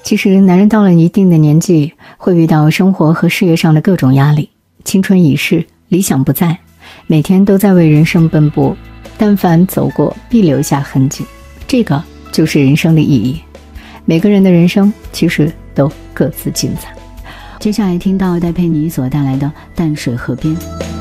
其实男人到了一定的年纪，会遇到生活和事业上的各种压力，青春已逝，理想不在，每天都在为人生奔波，但凡走过必留下痕迹，这个就是人生的意义。每个人的人生其实都各自精彩。接下来听到戴佩妮所带来的《淡水河边》。